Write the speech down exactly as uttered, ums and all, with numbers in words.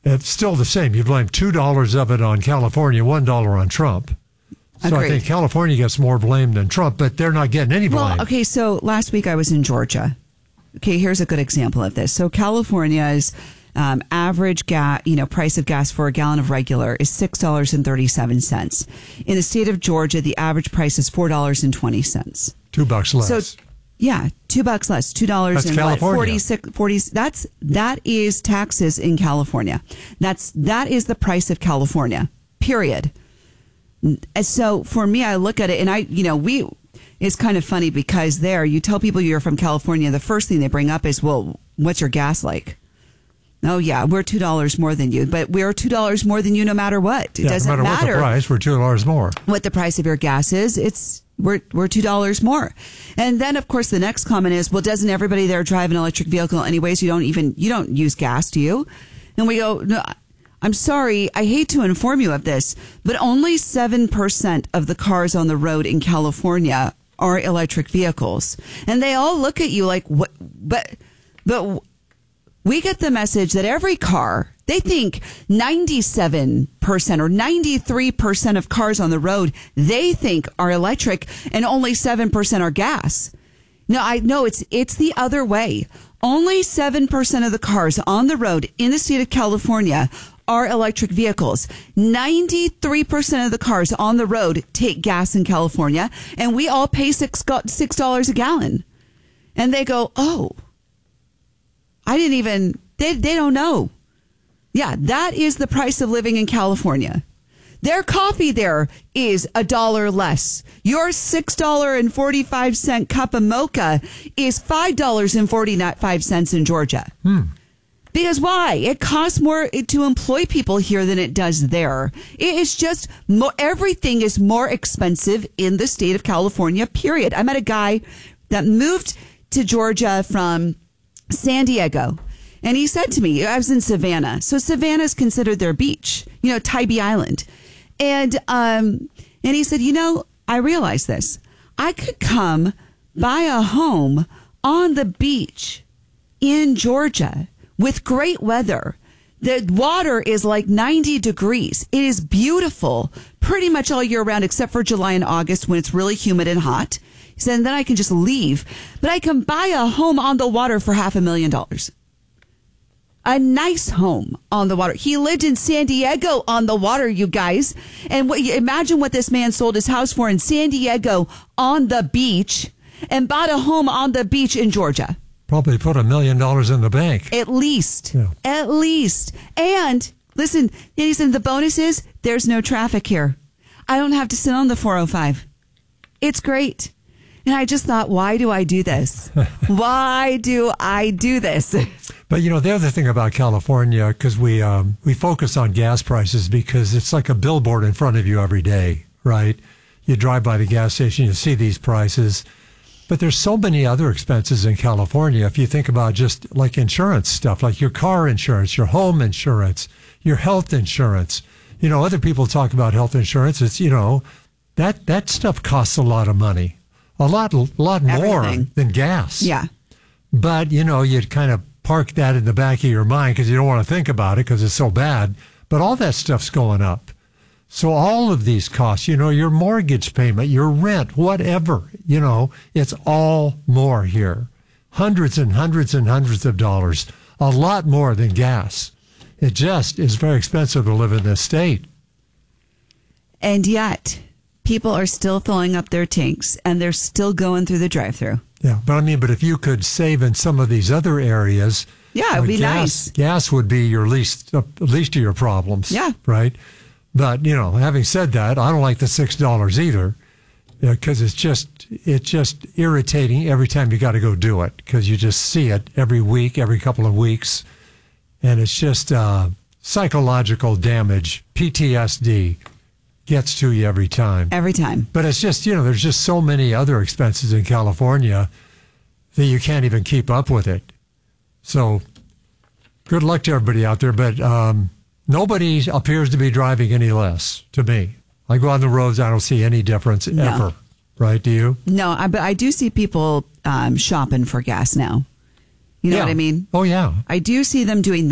It's still the same. You blame two dollars of it on California, one dollar on Trump. So Agreed. I think California gets more blame than Trump, but they're not getting any blame. Well, okay, so last week I was in Georgia. Okay, here's a good example of this. So California's um, average gas, you know, price of gas for a gallon of regular is six dollars and thirty-seven cents. In the state of Georgia, the average price is four dollars and twenty cents. Two bucks less. So, yeah, two bucks less. Two dollars and what, forty-six, forty. That's that is taxes in California. That's that is the price of California. Period. And so for me, I look at it, and I, you know, we. It's kind of funny because there, you tell people you're from California, the first thing they bring up is, well, what's your gas like? Oh, yeah, we're two dollars more than you, but we're two dollars more than you no matter what. It yeah, doesn't no matter, matter what the price, we're two dollars more. What the price of your gas is, it's we're we're two dollars more. And then, of course, the next comment is, well, doesn't everybody there drive an electric vehicle anyways? You don't even, you don't use gas, do you? And we go, no, I'm sorry, I hate to inform you of this, but only seven percent of the cars on the road in California are electric vehicles. And they all look at you like, what? But, but we get the message that every car, they think ninety-seven percent or ninety-three percent of cars on the road, they think are electric, and only seven percent are gas. No, I know it's, it's the other way. Only seven percent of the cars on the road in the state of California are electric vehicles. ninety-three percent of the cars on the road take gas in California, and we all pay six six dollars a gallon. And they go, oh, I didn't even, they, they don't know. Yeah, that is the price of living in California. Their coffee there is a dollar less. Your six dollars and forty-five cents cup of mocha is five dollars and forty-five cents in Georgia. Hmm. Because why? It costs more to employ people here than it does there. It is just more, everything is more expensive in the state of California, period. I met a guy that moved to Georgia from San Diego. And he said to me, I was in Savannah. So Savannah is considered their beach, you know, Tybee Island. And, um, and he said, you know, I realized this. I could come buy a home on the beach in Georgia with great weather. The water is like ninety degrees. It is beautiful pretty much all year round, except for July and August when it's really humid and hot. He said, and then I can just leave. But I can buy a home on the water for half a million dollars. A nice home on the water. He lived in San Diego on the water, you guys. And what, imagine what this man sold his house for in San Diego on the beach and bought a home on the beach in Georgia. Probably put a million dollars in the bank. At least. Yeah. At least. And listen, he said the bonus is there's no traffic here. I don't have to sit on the four oh five. It's great. And I just thought, why do I do this? Why do I do this? But, you know, the other thing about California, because we um, we focus on gas prices because it's like a billboard in front of you every day, right? You drive by the gas station, you see these prices. But there's so many other expenses in California. If you think about just like insurance stuff, like your car insurance, your home insurance, your health insurance. You know, other people talk about health insurance. It's, you know, that, that stuff costs a lot of money. A lot, a lot more Everything. than gas. Yeah. But, you know, you'd kind of park that in the back of your mind because you don't want to think about it because it's so bad. But all that stuff's going up. So all of these costs, you know, your mortgage payment, your rent, whatever, you know, it's all more here. Hundreds and hundreds and hundreds of dollars. A lot more than gas. It just is very expensive to live in this state. And yet, people are still filling up their tanks and they're still going through the drive-thru. Yeah, but I mean, but if you could save in some of these other areas, yeah, it would uh, be gas, nice. Gas would be your least, uh, least of your problems. Yeah, right. But you know, having said that, I don't like the six dollars either, because it's just it's just irritating every time you got to go do it because you just see it every week, every couple of weeks, and it's just uh, psychological damage, P T S D. Gets to you every time. Every time. But it's just, you know, there's just so many other expenses in California that you can't even keep up with it. So good luck to everybody out there. But um, nobody appears to be driving any less to me. I go on the roads, I don't see any difference no. ever. Right? Do you? No, I, but I do see people um, shopping for gas now. You know yeah. what I mean? Oh, yeah. I do see them doing